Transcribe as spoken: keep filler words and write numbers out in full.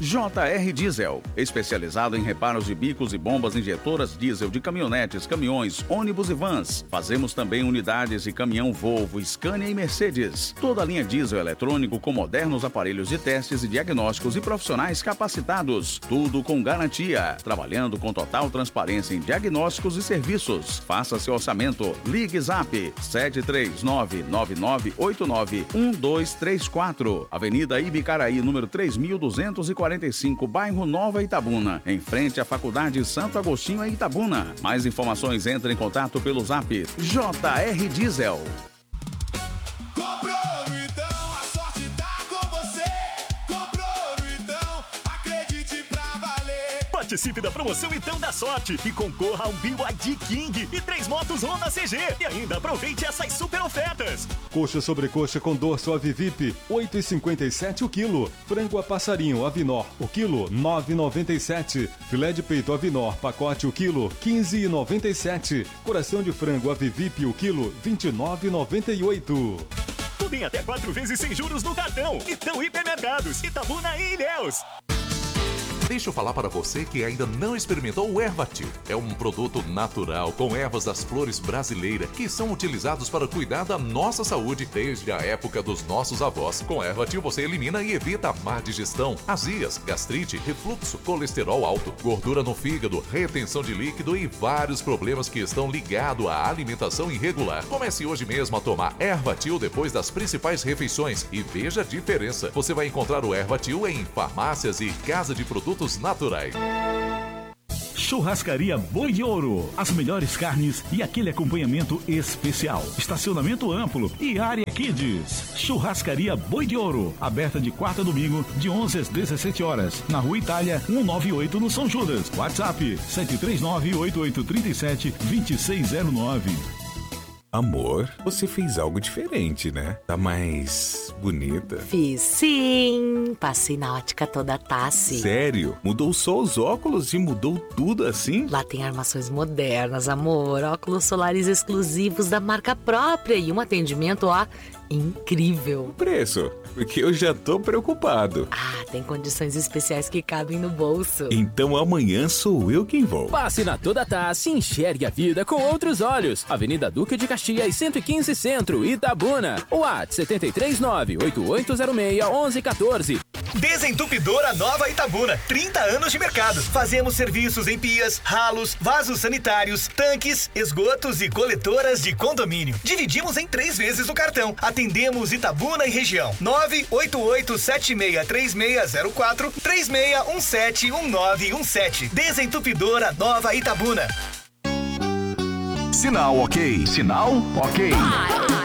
J R Diesel, especializado em reparos de bicos e bombas injetoras diesel de caminhonetes, caminhões, ônibus e vans. Fazemos também unidades de caminhão Volvo, Scania e Mercedes. Toda a linha diesel eletrônico com modernos aparelhos de testes e diagnósticos e profissionais capacitados. Tudo com garantia. Trabalhando com total transparência em diagnósticos e serviços. Faça seu orçamento. Ligue Zap sete três nove nove nove oito nove um dois três quatro. Avenida Ibicaraí, número três mil duzentos e quarenta e cinco, bairro Nova Itabuna, em frente à Faculdade Santo Agostinho, em Itabuna. Mais informações, entre em contato pelo Zap J R Diesel. Participe da promoção Então da Sorte e concorra a um B Y D King e três motos Honda C G. E ainda aproveite essas super ofertas. Coxa sobre coxa com dorso Avivip, oito reais e cinquenta e sete centavos o quilo. Frango a passarinho Avinor, o quilo, nove reais e noventa e sete centavos. Filé de peito Avinor, pacote o quilo, quinze reais e noventa e sete centavos. Coração de frango Avivip, o quilo, vinte e nove reais e noventa e oito centavos. Tudo em até quatro vezes sem juros no cartão. Então Hipermercados, Itabuna e Ilhéus. Deixa eu falar para você que ainda não experimentou o Ervatil. É um produto natural com ervas das flores brasileiras que são utilizados para cuidar da nossa saúde desde a época dos nossos avós. Com Ervatil você elimina e evita má digestão, azias, gastrite, refluxo, colesterol alto, gordura no fígado, retenção de líquido e vários problemas que estão ligados à alimentação irregular. Comece hoje mesmo a tomar Ervatil depois das principais refeições e veja a diferença. Você vai encontrar o Ervatil em farmácias e casa de produtos naturais. Churrascaria Boi de Ouro. As melhores carnes e aquele acompanhamento especial. Estacionamento amplo e área Kids. Churrascaria Boi de Ouro. Aberta de quarta a domingo, de onze às dezessete horas. Na Rua Itália, cento e noventa e oito, no São Judas. WhatsApp sete três nove, oito oito três sete, dois seis zero nove. Amor, você fez algo diferente, né? Tá mais bonita. Fiz sim. Passei na ótica toda Tassi. Sério? Mudou só os óculos e mudou tudo assim? Lá tem armações modernas, amor. Óculos solares exclusivos da marca própria e um atendimento, ó, incrível. O preço? Porque eu já tô preocupado. Ah, tem condições especiais que cabem no bolso. Então amanhã sou eu quem vou. Passe na Toda Tassi e enxergue a vida com outros olhos. Avenida Duque de Caxias, cento e quinze Centro, Itabuna. WhatsApp sete três nove, oito oito zero seis, um um um quatro. Desentupidora Nova Itabuna, trinta anos de mercado. Fazemos serviços em pias, ralos, vasos sanitários, tanques, esgotos e coletoras de condomínio. Dividimos em três vezes o cartão. Atendemos Itabuna e região. nove oito oito sete seis três seis zero quatro, três seis um sete um nove um sete. Desentupidora Nova Itabuna. Sinal ok. Sinal ok.